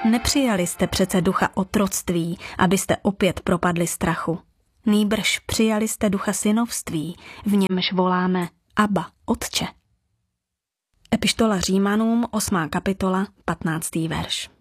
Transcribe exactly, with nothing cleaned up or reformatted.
Nepřijali jste přece ducha otroctví, abyste opět propadli strachu. Nýbrž přijali jste ducha synovství, v němž voláme Abba, Otče. Epištola Římanům, osmá kapitola, patnáctý verš.